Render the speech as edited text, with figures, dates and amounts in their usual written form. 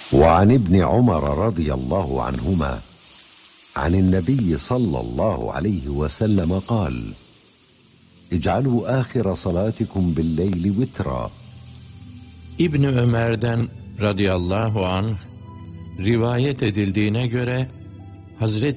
وعن ابن عمر رضي الله عنهما عن النبي صلى الله عليه وسلم قال: اجعلوا آخر صلاتكم بالليل وترا. İbn Ömer'den radıyallahu anh rivayet edildiğine göre Hazreti